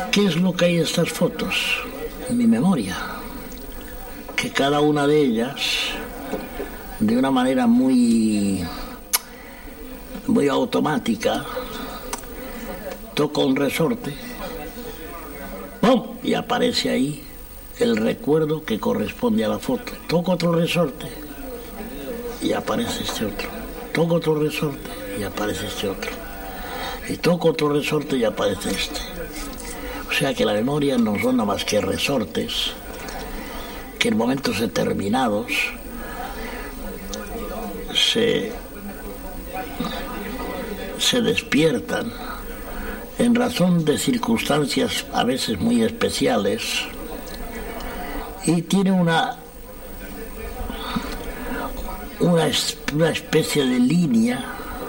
¿Qué es lo que hay en estas fotos? En mi memoria. Que cada una de ellas, de una manera muy automática, toca un resorte, ¡pum!, y aparece ahí el recuerdo que corresponde a la foto. Toco otro resorte y aparece este otro. Toco otro resorte y aparece este otro. Y toco otro resorte y aparece este. O sea que la memoria no son nada más que resortes que en momentos determinados se despiertan en razón de circunstancias a veces muy especiales y tiene una especie de línea,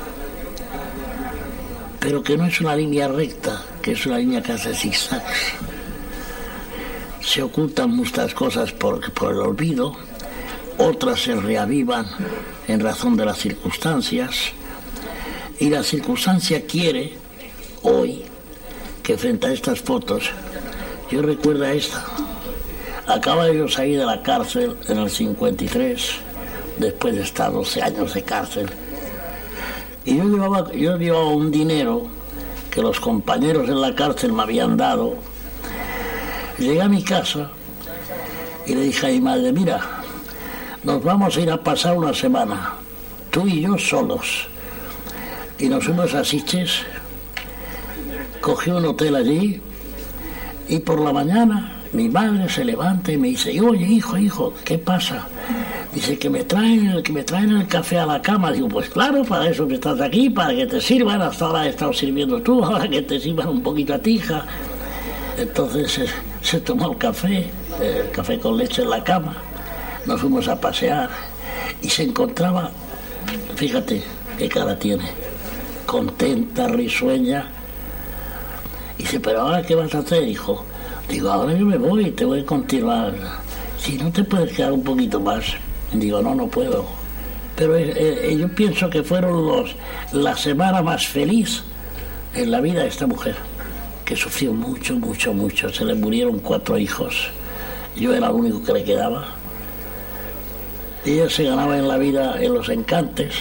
pero que no es una línea recta, que es una línea que hace zigzags. Se ocultan muchas cosas por el olvido, otras se reavivan en razón de las circunstancias, y la circunstancia quiere hoy que frente a estas fotos yo recuerdo esta. Acaba de yo salir de la cárcel en el 53, después de estar 12 años de cárcel, y yo llevaba un dinero que los compañeros en la cárcel me habían dado. Llegué a mi casa y le dije a mi madre: mira, nos vamos a ir a pasar una semana, tú y yo solos. Y nos fuimos a Sitges, cogí un hotel allí, y por la mañana mi madre se levanta y me dice: oye, hijo, ¿qué pasa? Dice que me traen el café a la cama. Digo: pues claro, para eso que estás aquí, para que te sirvan. Hasta ahora he estado sirviendo tú, ahora que te sirvan un poquito a ti, hija. Entonces se tomó el café con leche en la cama. Nos fuimos a pasear y se encontraba, fíjate qué cara tiene, contenta, risueña. Dice: pero ahora ¿qué vas a hacer, hijo? Digo: ahora yo me voy, te voy a continuar. Si no te puedes quedar un poquito más. Digo: no puedo. Pero yo pienso que fueron la semana más feliz en la vida de esta mujer, que sufrió mucho. Se le murieron 4 hijos. Yo era el único que le quedaba. Ella se ganaba en la vida en los encantes,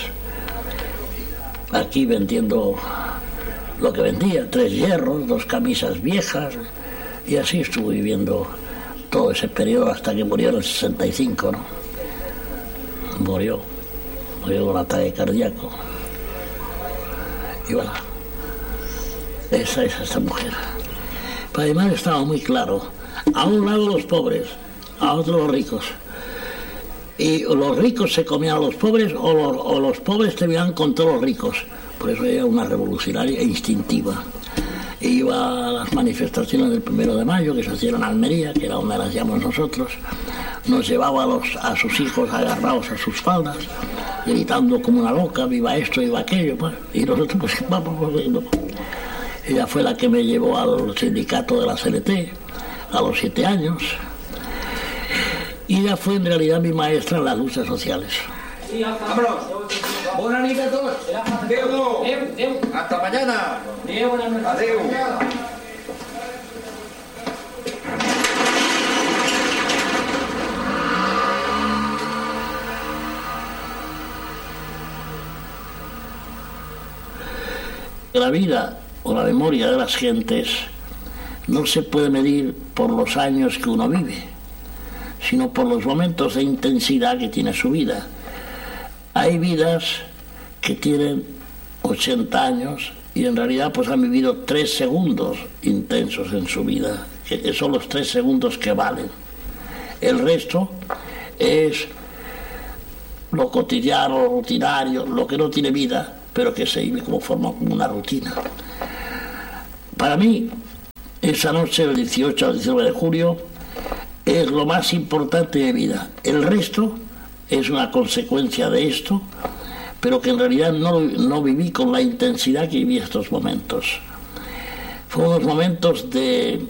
aquí vendiendo lo que vendía: 3 hierros, 2 camisas viejas, y así estuvo viviendo todo ese periodo hasta que murió en el 65, ¿no? Murió con ataque cardíaco. Y bueno, esa es esta mujer. Pero además estaba muy claro: a un lado los pobres, a otro los ricos. Y los ricos se comían a los pobres, o los pobres terminaban con todos los ricos. Por eso era una revolucionaria e instintiva. E iba a las manifestaciones del 1 de mayo que se hacían en Almería, que era donde las llamamos nosotros. Nos llevaba a sus hijos agarrados a sus faldas, gritando como una loca: viva esto, viva aquello. Pues. Y nosotros, pues, vamos. Ella fue la que me llevó al sindicato de la CNT a los 7 años. Y ella fue en realidad mi maestra en las luchas sociales. ¡Vámonos! ¡Buenas noches a todos! ¡Adeu! ¡Hasta mañana! ¡Adeu! La vida o la memoria de las gentes no se puede medir por los años que uno vive, sino por los momentos de intensidad que tiene su vida. Hay vidas que tienen 80 años y en realidad pues han vivido 3 segundos intensos en su vida, que son los 3 segundos que valen. El resto es lo cotidiano, lo rutinario, lo que no tiene vida, pero que se vive como forma una rutina. Para mí, esa noche del 18 al 19 de julio es lo más importante de mi vida. El resto es una consecuencia de esto, pero que en realidad no viví con la intensidad que viví estos momentos. Fueron unos momentos de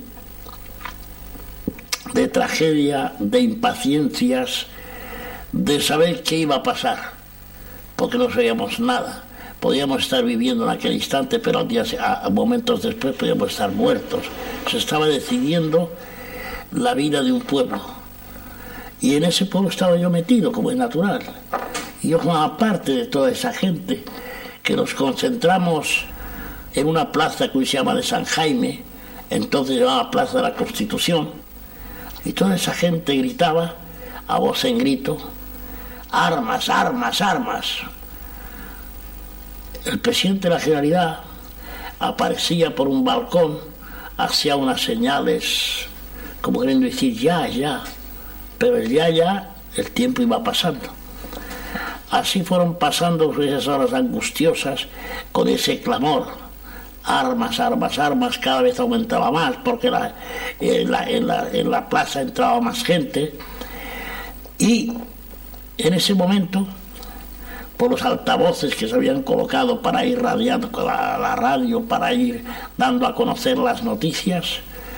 tragedia, de impaciencias, de saber qué iba a pasar, porque no sabíamos nada. podíamos estar viviendo en aquel instante, pero a momentos después podíamos estar muertos. Se estaba decidiendo la vida de un pueblo. Y en ese pueblo estaba yo metido, como es natural. Y yo formaba parte de toda esa gente, que nos concentramos en una plaza que hoy se llama de San Jaime, entonces se llamaba Plaza de la Constitución, y toda esa gente gritaba a voz en grito: armas, armas, armas. El presidente de la Generalidad aparecía por un balcón, hacía unas señales como queriendo decir ya, ya, pero el ya, el tiempo iba pasando. Así fueron pasando esas horas angustiosas con ese clamor: armas, armas, armas. Cada vez aumentaba más porque en la plaza entraba más gente, y en ese momento, por los altavoces que se habían colocado para ir radiando con la radio, para ir dando a conocer las noticias,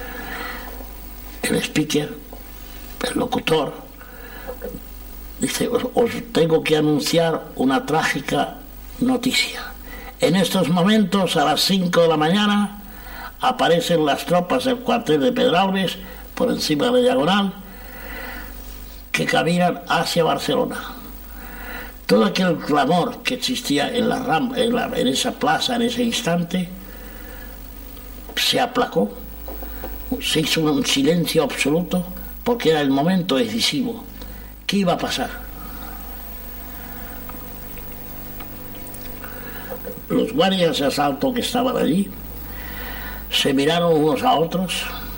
el speaker, el locutor, dice: os tengo que anunciar una trágica noticia. En estos momentos, a las 5 de la mañana, aparecen las tropas del cuartel de Pedralbes por encima de la Diagonal, que caminan hacia Barcelona. Todo aquel clamor que existía en esa plaza en ese instante se aplacó, se hizo un silencio absoluto, porque era el momento decisivo. ¿Qué iba a pasar? Los guardias de asalto que estaban allí se miraron unos a otros.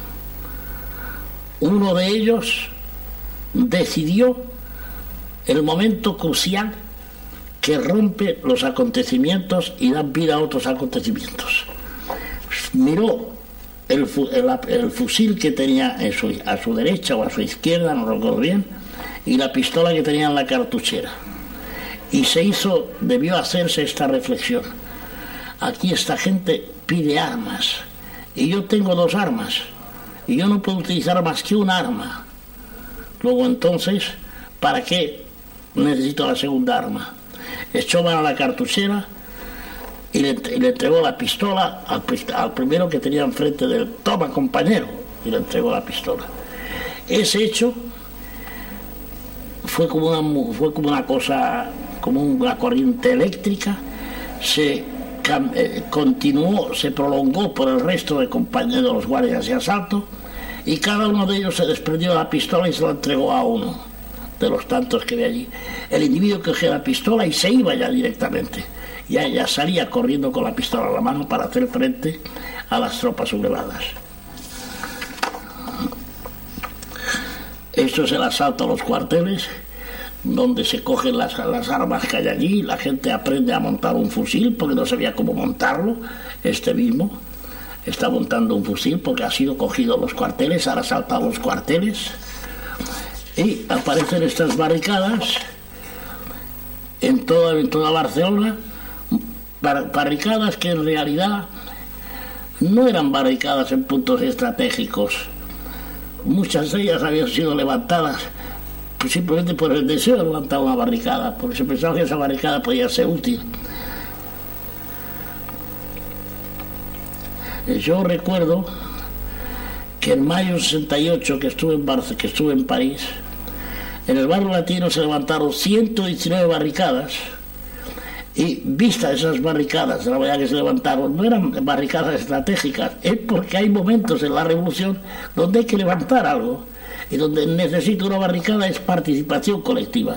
Uno de ellos decidió el momento crucial que rompe los acontecimientos y da vida a otros acontecimientos. Miró el fusil que tenía a su derecha o a su izquierda, no recuerdo bien, y la pistola que tenía en la cartuchera. Y debió hacerse esta reflexión: aquí esta gente pide armas, y yo tengo 2 armas, y yo no puedo utilizar más que un arma. Luego entonces, ¿para qué necesito la segunda arma? Echó mano a la cartuchera y le entregó la pistola al primero que tenía enfrente de él. Toma, compañero, y le entregó la pistola. Ese hecho fue como una cosa, como una corriente eléctrica. Continuó, se prolongó por el resto de compañeros de los guardias de asalto, y cada uno de ellos se desprendió de la pistola y se la entregó a uno de los tantos que había allí. El individuo cogió la pistola y se iba ya directamente. Ya salía corriendo con la pistola en la mano para hacer frente a las tropas sublevadas. Esto es el asalto a los cuarteles, donde se cogen las armas que hay allí. La gente aprende a montar un fusil porque no sabía cómo montarlo. Este mismo está montando un fusil porque ha sido cogido en los cuarteles, ahora asalta a los cuarteles, y aparecen estas barricadas en toda Barcelona, barricadas que en realidad no eran barricadas en puntos estratégicos. Muchas de ellas habían sido levantadas simplemente por el deseo de levantar una barricada, porque se pensaba que esa barricada podía ser útil. Yo recuerdo que en mayo del 68, que estuve en París, en el barrio latino se levantaron 119 barricadas, y vistas esas barricadas de la manera que se levantaron, no eran barricadas estratégicas, es porque hay momentos en la revolución donde hay que levantar algo, y donde necesita una barricada es participación colectiva.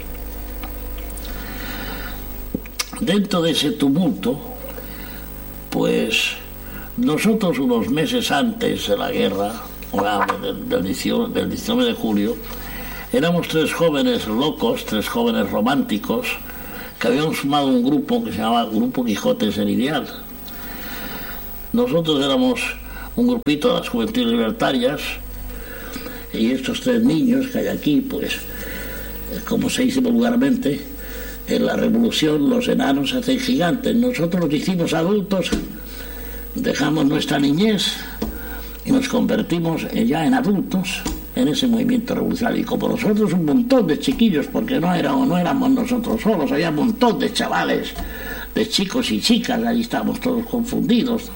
Dentro de ese tumulto, pues nosotros unos meses antes de la guerra, del 19 de julio, éramos 3 jóvenes locos, 3 jóvenes románticos, que habíamos formado un grupo que se llamaba Grupo Quijotes en Ideal. Nosotros éramos un grupito de las Juventudes Libertarias, y estos 3 niños que hay aquí, pues, como se dice vulgarmente, en la revolución los enanos se hacen gigantes. Nosotros nos hicimos adultos, dejamos nuestra niñez y nos convertimos ya en adultos en ese movimiento revolucionario. Y como nosotros un montón de chiquillos, porque no éramos nosotros solos, había un montón de chavales de chicos y chicas, allí estábamos todos confundidos.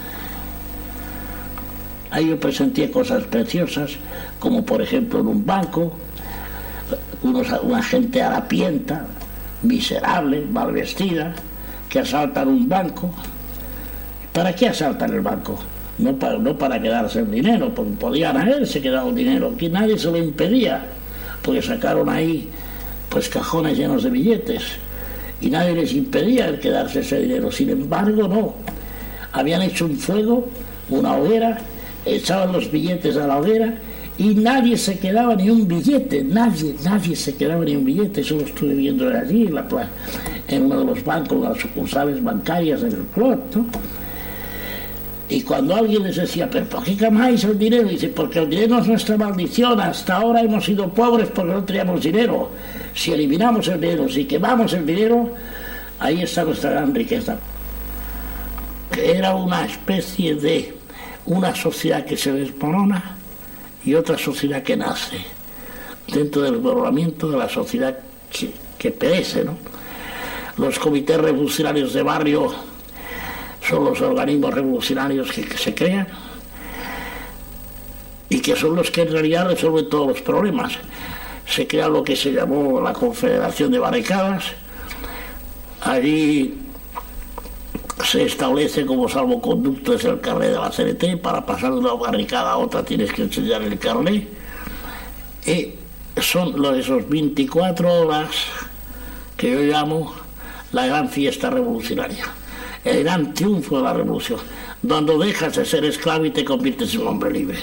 Ahí yo presenté cosas preciosas, como por ejemplo en un banco, una gente harapienta, miserable, mal vestida, que asaltan un banco. ¿Para qué asaltan el banco? No para quedarse el dinero, porque podían haberse quedado el dinero, que nadie se lo impedía, porque sacaron ahí pues cajones llenos de billetes y nadie les impedía el quedarse ese dinero. Sin embargo, no, habían hecho un fuego, una hoguera, echaban los billetes a la hoguera y nadie se quedaba ni un billete, nadie se quedaba ni un billete. Eso lo estuve viendo allí en uno de los bancos, las sucursales bancarias en el Clot, ¿no? Y cuando alguien les decía, ¿pero por qué quemáis el dinero? Dice, porque el dinero es nuestra maldición, hasta ahora hemos sido pobres porque no teníamos dinero. Si eliminamos el dinero, si quemamos el dinero, ahí está nuestra gran riqueza. Que era una especie de una sociedad que se desmorona y otra sociedad que nace dentro del desmoronamiento de la sociedad que perece, ¿no? Los comités revolucionarios de barrio son los organismos revolucionarios que se crean y que son los que en realidad resuelven todos los problemas. Se crea lo que se llamó la Confederación de Barricadas. Allí se establece como salvoconducto es el carnet de la CNT. Para pasar de una barricada a otra tienes que enseñar el carnet. Y son esos 24 horas que yo llamo la gran fiesta revolucionaria, el gran triunfo de la revolución, donde dejas de ser esclavo y te conviertes en un hombre libre.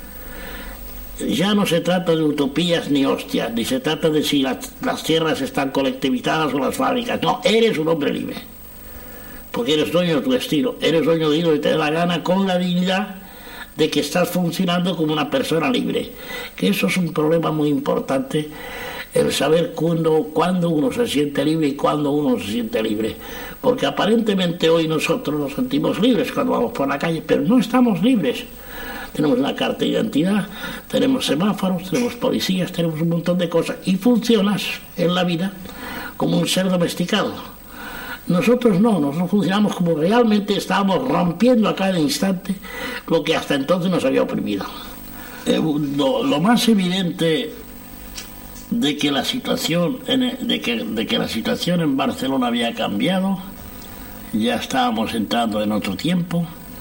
Ya no se trata de utopías ni hostias, ni se trata de si las tierras están colectivizadas o las fábricas. No, eres un hombre libre, porque eres dueño de tu destino, eres dueño de lo que te dé la gana, con la dignidad de que estás funcionando como una persona libre. Que eso es un problema muy importante, el saber cuándo uno se siente libre y cuándo uno se siente libre. Porque aparentemente hoy nosotros nos sentimos libres cuando vamos por la calle, pero no estamos libres. Tenemos una carta de identidad, tenemos semáforos, tenemos policías, tenemos un montón de cosas y funcionas en la vida como un ser domesticado. Nosotros no, nosotros funcionamos como realmente estábamos rompiendo a cada instante lo que hasta entonces nos había oprimido. Lo más evidente de que la situación en Barcelona había cambiado, ya estábamos entrando en otro tiempo.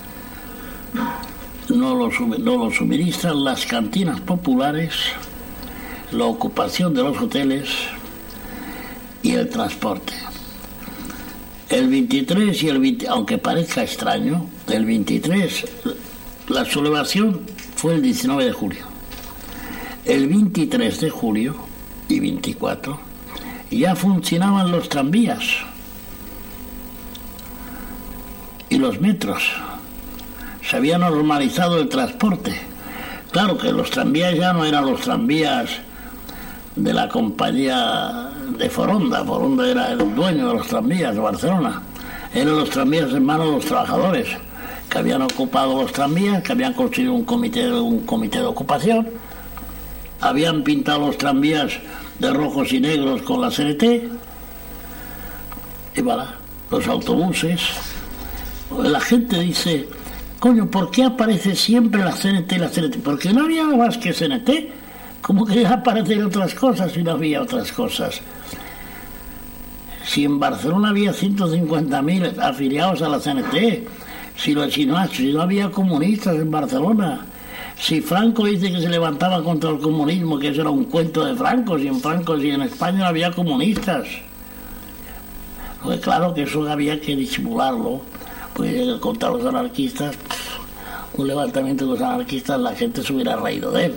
No lo suministran las cantinas populares, la ocupación de los hoteles y el transporte. El 23 y el 20, aunque parezca extraño, el 23, la sublevación fue el 19 de julio. El 23 de julio y 24 ya funcionaban los tranvías y los metros. Se había normalizado el transporte. Claro que los tranvías ya no eran los tranvías de la compañía de Foronda. Foronda era el dueño de los tranvías de Barcelona. Eran los tranvías en manos de los trabajadores que habían ocupado los tranvías, que habían construido un comité de ocupación, habían pintado los tranvías de rojos y negros con la CNT, y voilà, los autobuses. La gente dice, coño, ¿por qué aparece siempre la CNT y la CNT? Porque no había más que CNT. ¿Cómo que aparecer otras cosas si no había otras cosas? Si en Barcelona había 150.000 afiliados a la CNT, si no había comunistas en Barcelona, si Franco dice que se levantaba contra el comunismo, que eso era un cuento de Franco, si en España no había comunistas. Pues claro que eso había que disimularlo, pues contra los anarquistas, un levantamiento de los anarquistas, la gente se hubiera reído de él.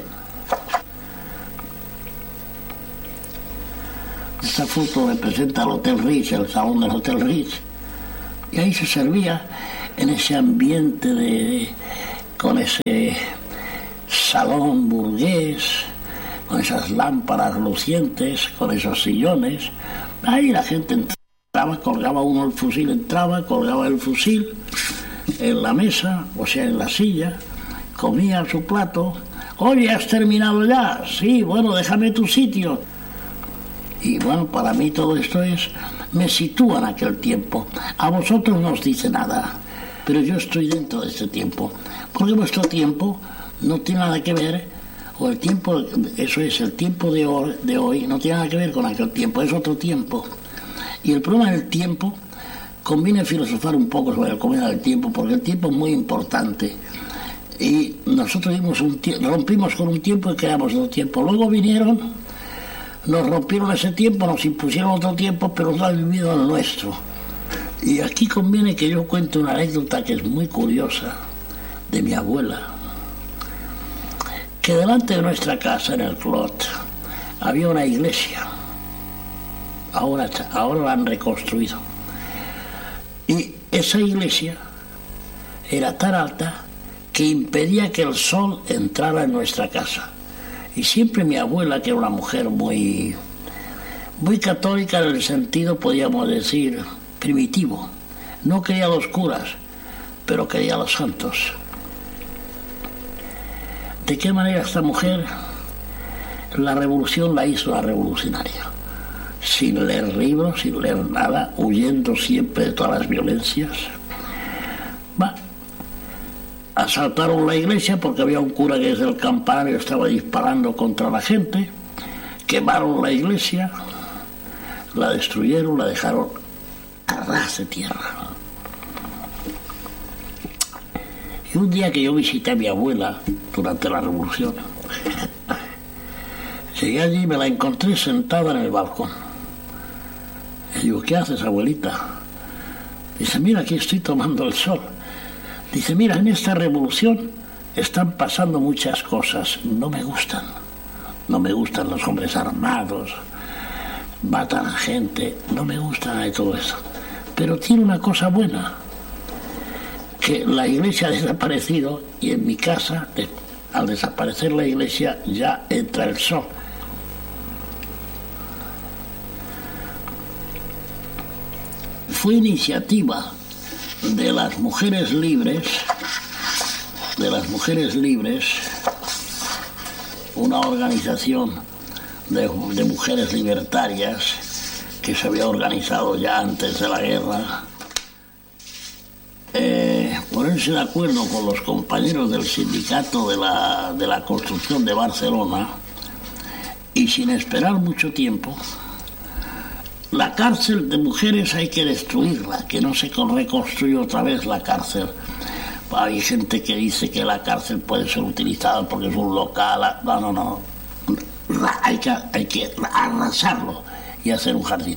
Esta foto representa el Hotel Ritz, el salón del Hotel Ritz, y ahí se servía en ese ambiente con ese salón burgués, con esas lámparas lucientes, con esos sillones. Ahí la gente entraba, colgaba uno el fusil, colgaba el fusil en la mesa, o sea, en la silla, comía su plato. Oye, ¿has terminado ya? Sí, bueno, déjame tu sitio. Y bueno, para mí todo esto es me sitúa en aquel tiempo. A vosotros no os dice nada, pero yo estoy dentro de este tiempo, porque vuestro tiempo no tiene nada que ver, o el tiempo, eso es, el tiempo de hoy no tiene nada que ver con aquel tiempo, es otro tiempo. Y el problema del tiempo, conviene filosofar un poco sobre el problema del tiempo, porque el tiempo es muy importante. Y nosotros rompimos con un tiempo y creamos otro tiempo. Luego vinieron, nos rompieron ese tiempo, nos impusieron otro tiempo, pero no han vivido el nuestro. Y aquí conviene que yo cuente una anécdota que es muy curiosa, de mi abuela, que delante de nuestra casa, en el Clot, había una iglesia. Ahora la han reconstruido. Y esa iglesia era tan alta que impedía que el sol entrara en nuestra casa. Y siempre mi abuela, que era una mujer muy católica en el sentido, podríamos decir, primitivo, no quería a los curas, pero quería a los santos. ¿De qué manera esta mujer la revolución la hizo la revolucionaria? Sin leer libros, sin leer nada, huyendo siempre de todas las violencias. Asaltaron la iglesia porque había un cura que desde el campanario estaba disparando contra la gente, quemaron la iglesia, la destruyeron, la dejaron a ras de tierra. Y un día que yo visité a mi abuela durante la revolución, llegué allí y me la encontré sentada en el balcón. Y digo, ¿qué haces, abuelita? Dice, mira, aquí estoy tomando el sol. Dice, mira, en esta revolución están pasando muchas cosas, no me gustan. No me gustan los hombres armados, matan a gente, no me gusta nada de todo eso. Pero tiene una cosa buena, que la iglesia ha desaparecido y en mi casa, al desaparecer la iglesia, ya entra el sol. Fue iniciativa de las mujeres libres, una organización de mujeres libertarias que se había organizado ya antes de la guerra, ponerse de acuerdo con los compañeros del sindicato de la construcción de Barcelona, y sin esperar mucho tiempo, la cárcel de mujeres hay que destruirla, que no se reconstruye otra vez la cárcel. Hay gente que dice que la cárcel puede ser utilizada porque es un local. No. Hay que arrasarlo y hacer un jardín.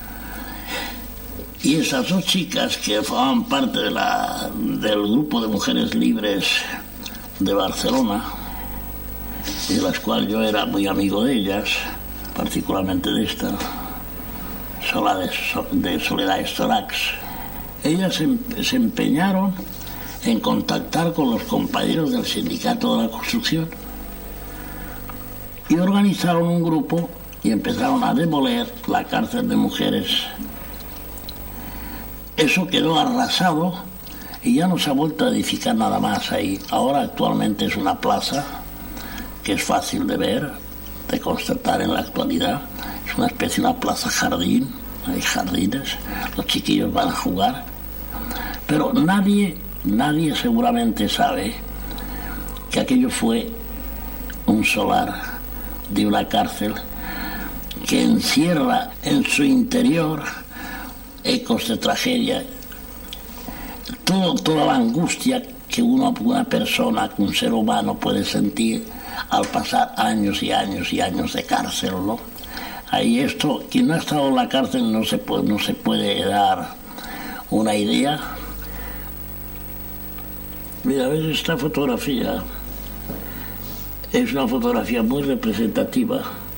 Y esas dos chicas que formaban parte del grupo de mujeres libres de Barcelona, y de las cuales yo era muy amigo de ellas, particularmente de esta, de Soledad Estorax, ellas se empeñaron en contactar con los compañeros del sindicato de la construcción y organizaron un grupo y empezaron a demoler la cárcel de mujeres. Eso quedó arrasado y ya no se ha vuelto a edificar nada más ahí. Ahora actualmente es una plaza que es fácil de ver, de constatar en la actualidad. Es una especie de una plaza jardín, hay jardines, los chiquillos van a jugar, pero nadie seguramente sabe que aquello fue un solar de una cárcel que encierra en su interior ecos de tragedia, toda la angustia que una persona, que un ser humano puede sentir al pasar años y años y años de cárcel, ¿no? Ahí esto, quien no ha estado en la cárcel no se puede dar una idea. Mira, ves, esta fotografía es una fotografía muy representativa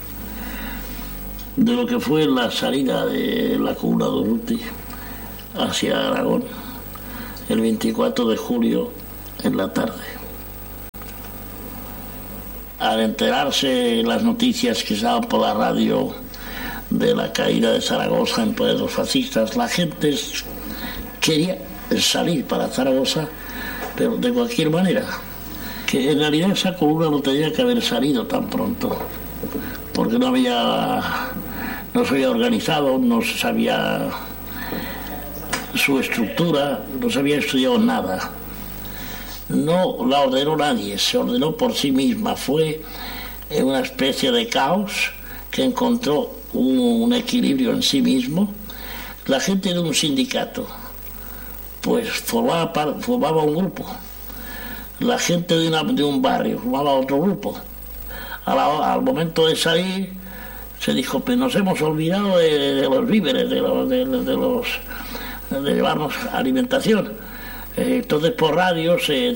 de lo que fue la salida de la Comuna de Urruti hacia Aragón el 24 de julio en la tarde. Al enterarse las noticias que se daban por la radio de la caída de Zaragoza en poder de los fascistas, la gente quería salir para Zaragoza, pero de cualquier manera, que en realidad esa columna no tenía que haber salido tan pronto, porque no había no se había organizado, no se sabía su estructura, no se había estudiado nada. No la ordenó nadie, se ordenó por sí misma. Fue una especie de caos que encontró un equilibrio en sí mismo. La gente de un sindicato pues formaba un grupo. La gente de un barrio formaba otro grupo. Al momento de salir se dijo, pues nos hemos olvidado de los víveres, de llevarnos alimentación. Entonces por radio se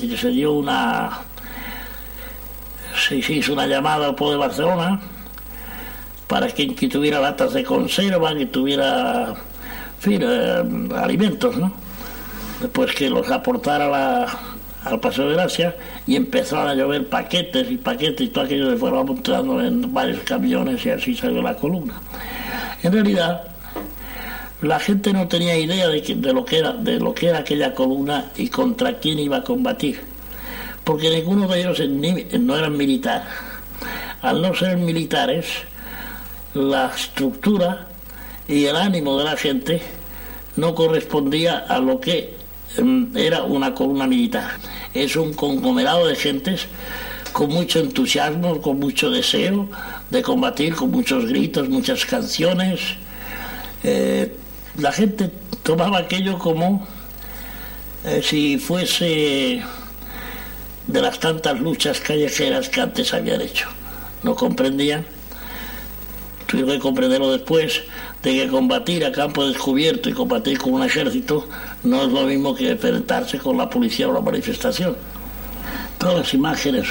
hizo una llamada al pueblo de Barcelona para que tuviera latas de conserva, que tuviera, en fin, alimentos, ¿no? Después que los aportara al Paseo de Gracia, y empezaron a llover paquetes y paquetes, y todo aquello se fueron amontando en varios camiones, y así salió la columna. En realidad, la gente no tenía idea de lo que era aquella columna y contra quién iba a combatir, porque ninguno de ellos no eran militares. Al no ser militares, la estructura y el ánimo de la gente no correspondía a lo que era una columna militar. Es un conglomerado de gentes con mucho entusiasmo, con mucho deseo de combatir, con muchos gritos, muchas canciones. La gente tomaba aquello como si fuese de las tantas luchas callejeras que antes habían hecho. No comprendían, tuvieron que comprenderlo después, de que combatir a campo descubierto y combatir con un ejército no es lo mismo que enfrentarse con la policía o la manifestación. Todas las imágenes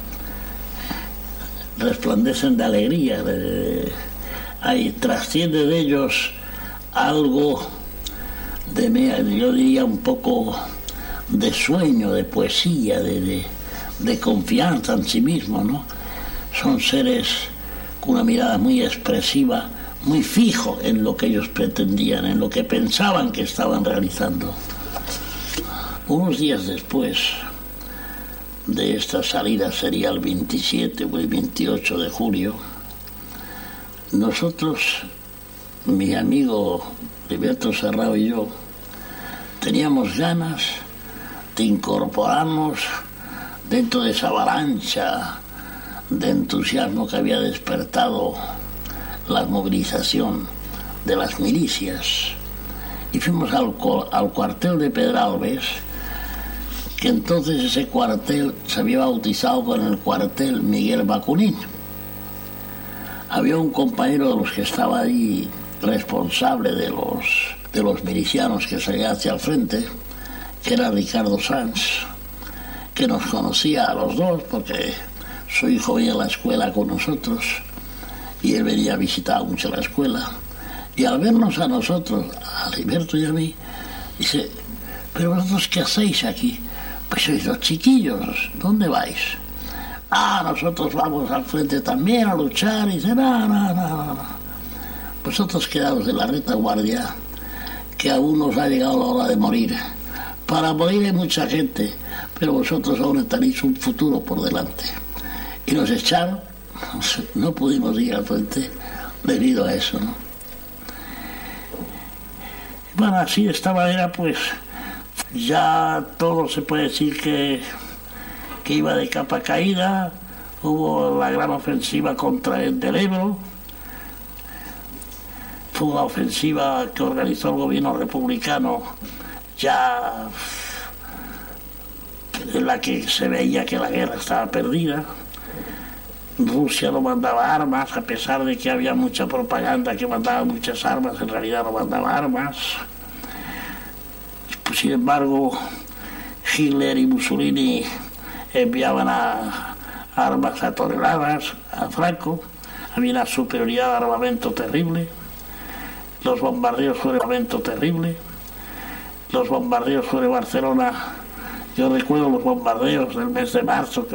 resplandecen de alegría, trasciende de ellos algo yo diría un poco de sueño, de poesía, de confianza en sí mismo, ¿no? Son seres con una mirada muy expresiva, muy fijo en lo que ellos pretendían, en lo que pensaban que estaban realizando. Unos días después de esta salida, sería el 27 o el 28 de julio, nosotros, mi amigo Heriberto Serrao y yo, teníamos ganas de incorporarnos dentro de esa avalancha de entusiasmo que había despertado la movilización de las milicias, y fuimos al cuartel de Pedralbes, que entonces ese cuartel se había bautizado con el cuartel Miguel Bacunín. Había un compañero de los que estaba ahí responsable de los milicianos que salían hacia el frente, que era Ricardo Sanz, que nos conocía a los dos porque su hijo venía a la escuela con nosotros y él venía a visitar mucho la escuela, y al vernos a nosotros, a Heriberto y a mí, dice, ¿pero vosotros qué hacéis aquí? Pues sois los chiquillos, ¿dónde vais? Nosotros vamos al frente también a luchar. Y dice, no. Vosotros quedaos en la retaguardia, que aún nos ha llegado la hora de morir. Para morir hay mucha gente, pero vosotros aún tenéis un futuro por delante. Y nos echaron, no pudimos ir al frente debido a eso, ¿no? Bueno, así de esta manera, pues ya todo se puede decir que iba de capa caída. Hubo la gran ofensiva contra el del Ebro. Fue una ofensiva que organizó el gobierno republicano, ya en la que se veía que la guerra estaba perdida. Rusia no mandaba armas, a pesar de que había mucha propaganda que mandaba muchas armas, en realidad no mandaba armas. Pues, sin embargo, Hitler y Mussolini enviaban armas a toneladas a Franco. Había una superioridad de armamento terrible. Los bombardeos sobre armamento terrible. Los bombardeos sobre Barcelona, yo recuerdo los bombardeos del mes de marzo, que